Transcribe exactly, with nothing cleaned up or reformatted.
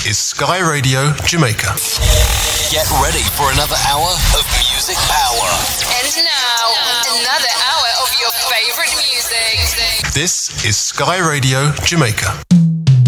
is Sky Radio Jamaica. Get ready for another hour of music power. And now, another hour of your favorite music. This is Sky Radio Jamaica.